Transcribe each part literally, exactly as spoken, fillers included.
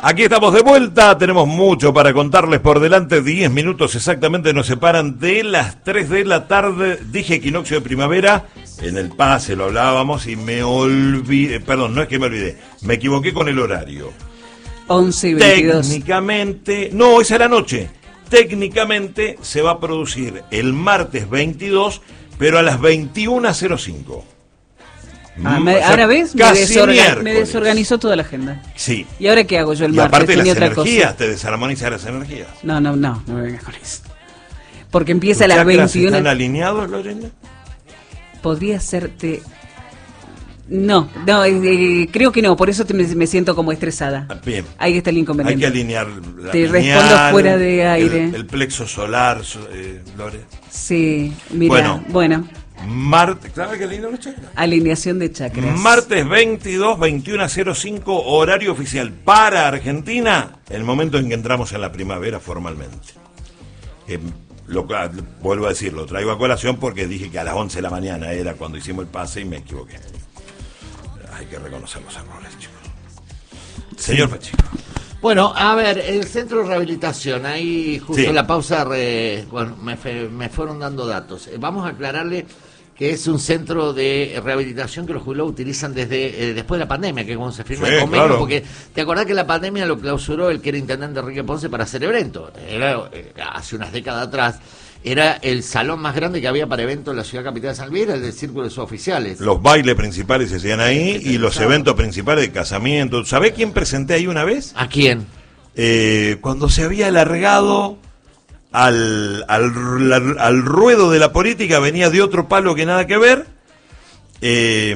Aquí estamos de vuelta, tenemos mucho para contarles por delante, diez minutos exactamente nos separan de las tres de la tarde, dije equinoccio de primavera, en el pase lo hablábamos y me olvidé, perdón, no es que me olvidé, me equivoqué con el horario. once y veintidós. Técnicamente, no, esa es la noche, técnicamente se va a producir el martes veintidós, pero a las veintiuna cero cinco. Ah, me, o sea, ahora ves, me, desorga, me desorganizó toda la agenda. Sí. ¿Y ahora qué hago yo el y martes? Aparte Tenía las otra energías, cosa. te desarmonizan las energías. No, no, no, no me vengas con eso. Porque empieza a las veintiuna. ¿Están alineados, Lorena? Podría hacerte... No, no, eh, creo que no, por eso te, me, me siento como estresada. Bien. Ahí está el inconveniente. Hay que alinear la Te lineal, respondo fuera de aire. El, el plexo solar, eh, Lore. Sí, mira, Bueno. bueno. Martes, ¿sabes qué lindo los chakras? Alineación de chakras. Martes veintidós, veintiuna cero cinco, horario oficial para Argentina, el momento en que entramos en la primavera formalmente. Eh, lo, vuelvo a decir, lo traigo a colación porque dije que a las once de la mañana era cuando hicimos el pase y me equivoqué. Hay que reconocer los errores, chicos. Señor sí. Pacheco. Bueno, a ver, el centro de rehabilitación, ahí justo sí. en la pausa, re, bueno, me, fe, me fueron dando datos. Vamos a aclararle que es un centro de rehabilitación que los jubilados utilizan desde eh, después de la pandemia, que es cuando se firma sí, el convenio, claro. Porque te acordás que la pandemia lo clausuró el que era intendente Enrique Ponce para hacer eventos. Era eh, hace unas décadas atrás. Era el salón más grande que había para eventos en la ciudad capital de San Luis, era el del Círculo de Suboficiales. Los bailes principales se hacían ahí y los eventos principales de casamiento. ¿Sabés quién presenté ahí una vez? ¿A quién? Eh, cuando se había alargado al, al, al, al ruedo de la política, venía de otro palo que nada que ver. Eh,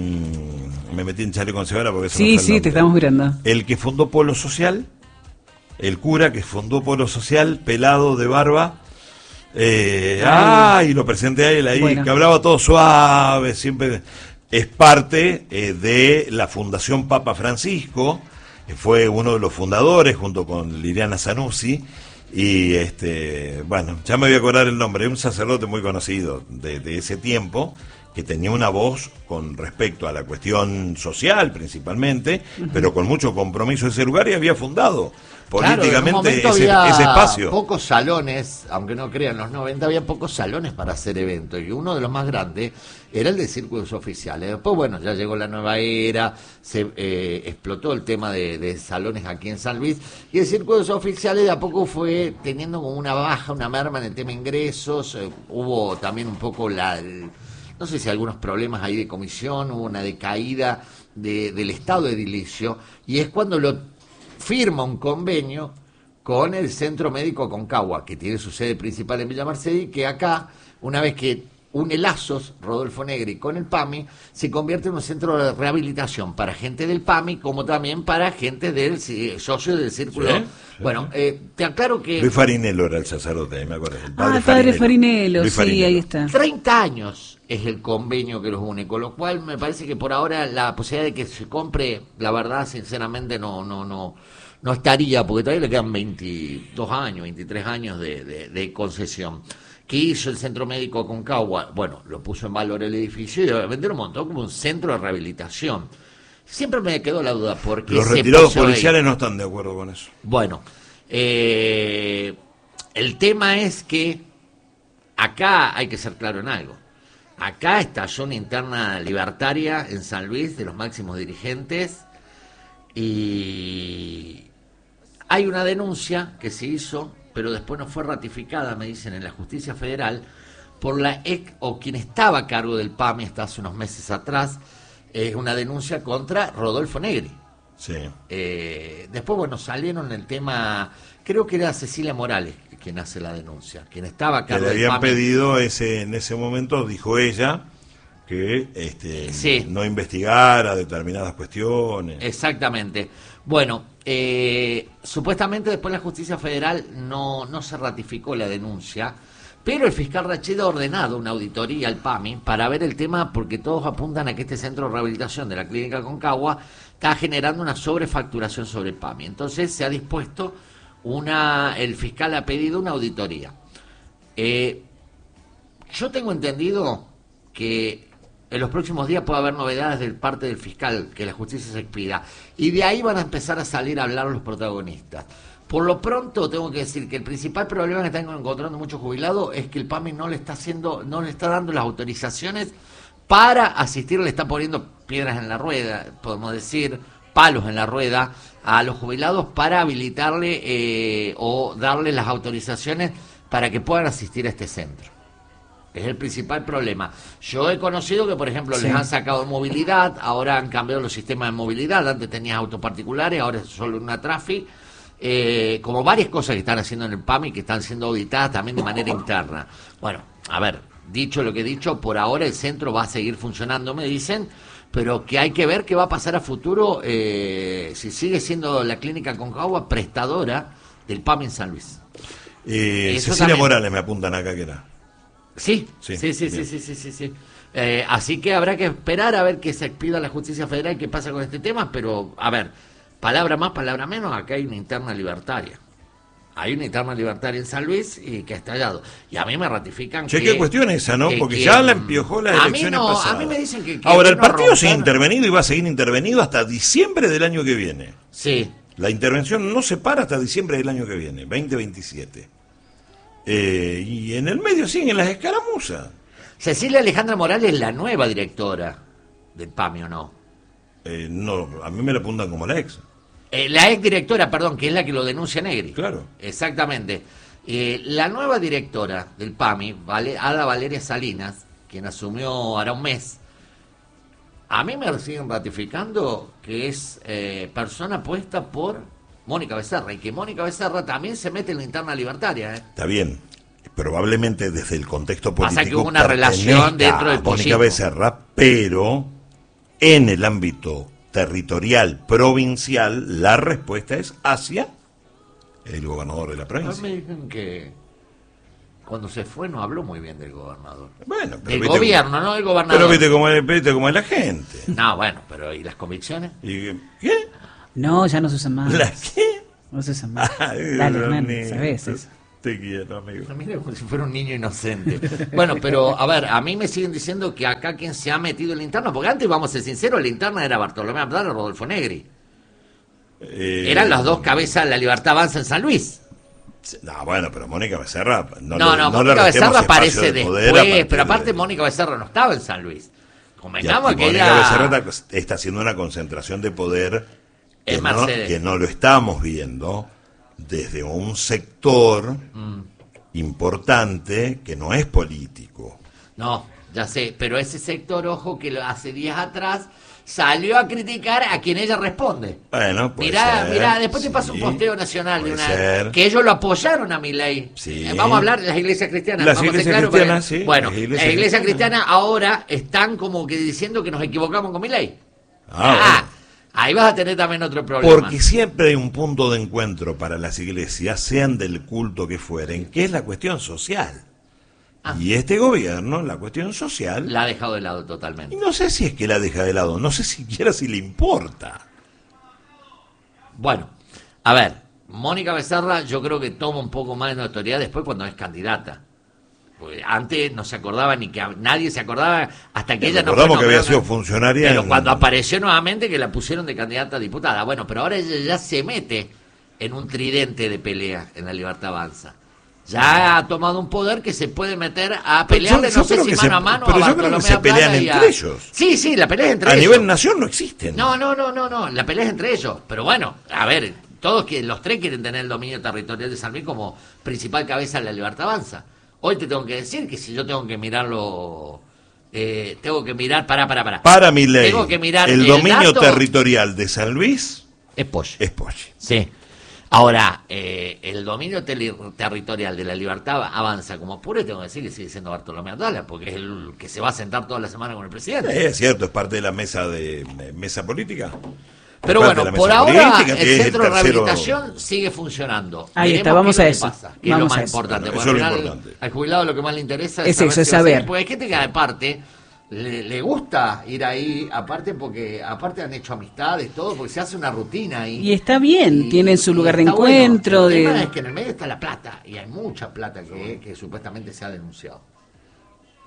me metí en chaleco con cebara porque eso Sí, no sí, te estamos mirando. El que fundó Polo Social, el cura que fundó Polo Social, pelado de barba. Eh, ah, y lo presenté a él ahí, bueno. Que hablaba todo suave, siempre es parte eh, de la Fundación Papa Francisco, que fue uno de los fundadores junto con Liliana Zanussi, y este, bueno, ya me voy a acordar el nombre, un sacerdote muy conocido de, de ese tiempo, que tenía una voz con respecto a la cuestión social principalmente, uh-huh. pero con mucho compromiso en ese lugar y había fundado políticamente claro, ese, ese espacio. Pocos salones, aunque no crean, en los noventa había pocos salones para hacer eventos y uno de los más grandes era el de círculos oficiales. Después, bueno, ya llegó la nueva era, se eh, explotó el tema de, de salones aquí en San Luis y el círculos oficiales de a poco fue teniendo como una baja, una merma en el tema de ingresos, eh, hubo también un poco la... El, no sé si algunos problemas ahí de comisión, hubo una decaída de, del estado edilicio y es cuando lo firma un convenio con el Centro Médico Aconcagua, que tiene su sede principal en Villa Mercedes, y que acá, una vez que une lazos Rodolfo Negri con el PAMI, se convierte en un centro de rehabilitación para gente del PAMI, como también para gente del eh, socio del círculo. ¿Sí? Bueno, eh, te aclaro que... Luis Farinello era el sacerdote, me acuerdo. El padre ah, el padre Farinello, sí, Farinello. Ahí está. treinta años es el convenio que los une, con lo cual me parece que por ahora la posibilidad de que se compre, la verdad, sinceramente, no no no no estaría, porque todavía le quedan veintidós años, veintitrés años de, de, de concesión. ¿Qué hizo el Centro Médico Aconcagua? Bueno, lo puso en valor el edificio y obviamente lo montó como un centro de rehabilitación. Siempre me quedó la duda, ¿por qué los se retirados puso policiales ahí? No están de acuerdo con eso. Bueno, eh, el tema es que acá hay que ser claro en algo. Acá estalló una interna libertaria en San Luis de los máximos dirigentes y hay una denuncia que se hizo, pero después no fue ratificada, me dicen, en la Justicia Federal, por la ex, o quien estaba a cargo del PAMI hasta hace unos meses atrás, es una denuncia contra Rodolfo Negri. Sí. Eh, después, bueno, salieron el tema, creo que era Cecilia Morales quien hace la denuncia, quien estaba a cargo del PAMI. Le habían del pedido ese, en ese momento, dijo ella, que este, sí. no investigara determinadas cuestiones. Exactamente. Bueno, eh, supuestamente después la Justicia Federal no, no se ratificó la denuncia, pero el fiscal Rachid ha ordenado una auditoría al PAMI para ver el tema, porque todos apuntan a que este centro de rehabilitación de la Clínica Aconcagua está generando una sobrefacturación sobre el PAMI. Entonces se ha dispuesto una, el fiscal ha pedido una auditoría. Eh, yo tengo entendido que en los próximos días puede haber novedades de parte del fiscal, que la justicia se expida. Y de ahí van a empezar a salir a hablar los protagonistas. Por lo pronto, tengo que decir que el principal problema que están encontrando muchos jubilados es que el PAMI no le está haciendo, no le está dando las autorizaciones para asistir, le está poniendo piedras en la rueda, podemos decir, palos en la rueda a los jubilados para habilitarle eh, o darle las autorizaciones para que puedan asistir a este centro. Es el principal problema. Yo he conocido que, por ejemplo, sí. les han sacado movilidad, ahora han cambiado los sistemas de movilidad, antes tenías autos particulares, ahora es solo una Trafi, eh, como varias cosas que están haciendo en el PAMI, que están siendo auditadas también de manera interna. Bueno, a ver, dicho lo que he dicho, por ahora el centro va a seguir funcionando, me dicen, pero que hay que ver qué va a pasar a futuro eh, si sigue siendo la clínica Concagua prestadora del PAMI en San Luis. Eh, Cecilia también. Morales me apuntan acá que era. Sí, sí, sí, sí, sí, sí, sí, sí, sí. Eh, así que habrá que esperar a ver qué se expida la justicia federal, qué pasa con este tema, pero a ver, palabra más, palabra menos, acá hay una interna libertaria. Hay una interna libertaria en San Luis y que ha estallado. Y a mí me ratifican che, que... ¿qué cuestión esa, no? Porque que, ya la empiojó las elecciones no, pasadas. A mí me dicen que... que Ahora, el partido romper... sigue intervenido y va a seguir intervenido hasta diciembre del año que viene. Sí. La intervención no se para hasta diciembre del año que viene, veinte veintisiete. Eh, y en el medio siguen las escaramuzas. Cecilia Alejandra Morales es la nueva directora del PAMI, ¿o no? Eh, no, a mí me la apuntan como la ex. Eh, la ex directora, perdón, que es la que lo denuncia Negri. Claro. Exactamente. Eh, la nueva directora del PAMI, vale, Ada Valeria Salinas, quien asumió hará un mes, a mí me siguen ratificando que es eh, persona puesta por Mónica Becerra, y que Mónica Becerra también se mete en la interna libertaria. ¿eh? Está bien. Probablemente desde el contexto político pasa que hubo una relación dentro del Mónica Becerra, pero en el ámbito territorial, provincial, la respuesta es hacia el gobernador de la provincia. Me dicen que cuando se fue no habló muy bien del gobernador. Bueno, pero del viste, gobierno, no del gobernador. Pero viste cómo es, viste cómo es la gente. No, bueno, pero ¿y las convicciones? ¿Y qué? No, ya no se usan más. ¿La qué? No se usan más. Ay, Dale, Hernán, ni- sabes eso. Te quiero, amigo. Mira, como si fuera un niño inocente. Bueno, pero a ver, a mí me siguen diciendo que acá quien se ha metido en la interna, porque antes, vamos a ser sinceros, la interna era Bartolomé Abdala y Rodolfo Negri. Eh, Eran las dos cabezas de la Libertad Avanza en San Luis. No, bueno, pero Mónica Becerra... No, le- no, le Mónica restemos Becerra espacio aparece de poder después, a partir pero aparte de- Mónica Becerra no estaba en San Luis. Ya, Convengamos y que Mónica ella... Becerra está, está haciendo una concentración de poder que En no, Mercedes. que no lo estamos viendo desde un sector Mm. importante que no es político. No, ya sé, pero ese sector, ojo, que lo- hace días atrás salió a criticar a quien ella responde. Bueno, puede Mirá, ser, mirá, después te sí, paso un posteo nacional de puede una ser. que ellos lo apoyaron a Milei. Sí. Eh, vamos a hablar de las iglesias cristianas. Las vamos a ser iglesias claros cristianas, para- sí, Bueno, las las iglesias iglesias, cristianas. cristianas ahora están como que diciendo que nos equivocamos con Milei. Ah, Ah, bueno. ahí vas a tener también otro problema. Porque siempre hay un punto de encuentro para las iglesias, sean del culto que fueren, que es la cuestión social. Ah. Y este gobierno, la cuestión social, La ha dejado de lado y totalmente. no sé si es que la deja de lado, no sé siquiera si le importa. Bueno, a ver, Mónica Becerra yo creo que toma un poco más de notoriedad después cuando es candidata. Porque antes no se acordaba ni que nadie se acordaba hasta que ella no fue Recordamos que había nombrada- sido funcionaria. Pero en- cuando apareció nuevamente que la pusieron de candidata a diputada. Bueno, pero ahora ella ya se mete en un tridente de pelea en la Libertad Avanza. Ya ha tomado un poder que se puede meter a Pero pelearle, yo- yo no sé creo si que mano se- a mano pero a yo creo que Bartolomé se Abdala pelean y a- entre ellos. Sí, sí, la pelea es entre A ellos. nivel nación no existen. No, no, no, no, no, la pelea es entre ellos. Pero bueno, a ver, todos que los tres quieren tener el dominio territorial de San Luis como principal cabeza de la Libertad Avanza. Hoy te tengo que decir que si yo tengo que mirarlo, eh, tengo que mirar, pará, pará, pará. Para mi ley, Tengo que mirar el el dominio dato- territorial de San Luis Es pollo. es Poggi. Sí. Ahora, eh, el dominio tele- territorial de la Libertad Avanza como pura, tengo que decir que sigue siendo Bartolomé Abdala, porque es el que se va a sentar toda la semana con el presidente. Eh, es cierto, es parte de la mesa de eh, mesa política. Pero Es parte bueno, de la por mesa ahora política, el que es centro de tercero- rehabilitación sigue funcionando. Ahí Veremos está, vamos qué es a lo que eso. pasa, que Vamos es lo a más eso. importante. Bueno, porque eso es al lo final, importante. al jubilado lo que más le interesa Es saber eso, si es va a saber. seguir, porque hay gente que aparte le, le gusta ir ahí, aparte porque aparte han hecho amistades, todo, porque se hace una rutina ahí. Y está bien, Y- tienen su y lugar de está bueno. encuentro. El tema de es que en el medio está la plata, y hay mucha plata que, que supuestamente se ha denunciado.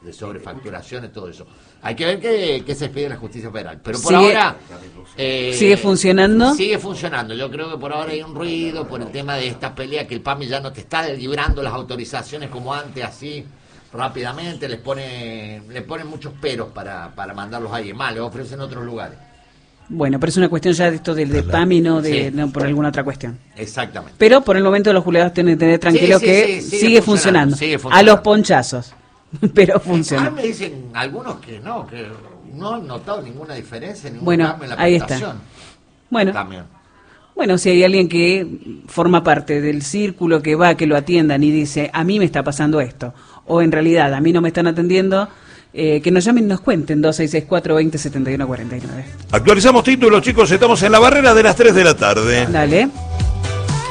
de sobrefacturaciones, todo eso. Hay que ver qué, qué se expide en la justicia federal. Pero por Sigue- ahora... eh, ¿Sigue funcionando? Sigue funcionando. Yo creo que por ahora hay un ruido por el tema de esta pelea, que el PAMI ya no te está librando las autorizaciones como antes, así rápidamente. Les pone, les ponen muchos peros para, para mandarlos ahí. Más, les ofrecen otros lugares. Bueno, pero es una cuestión ya de esto del de PAMI, no, de, Sí. no por alguna otra cuestión. Exactamente. Pero por el momento los jubilados tienen que tener tranquilo Sí, sí, que sí, sigue sigue, funcionando, funcionando, sigue a funcionando. los ponchazos, pero Ah, funciona. me dicen algunos que no, que no han notado ninguna diferencia, ningún Bueno, cambio en la ahí está. prestación. Bueno, También. bueno, si hay alguien que forma parte del círculo, que va, que lo atiendan y dice, a mí me está pasando esto, o en realidad a mí no me están atendiendo, eh, que nos llamen y nos cuenten, dos seis seis cuatro, veinte, setenta y uno, cuarenta y nueve. Actualizamos títulos, chicos, estamos en la barrera de las tres de la tarde. Dale.